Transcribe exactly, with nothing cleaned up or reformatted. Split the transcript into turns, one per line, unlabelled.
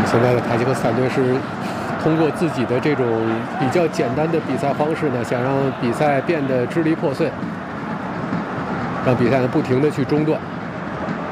现在的塔吉克斯坦队是通过自己的这种比较简单的比赛方式呢，想让比赛变得支离破碎，让比赛呢不停的去中断。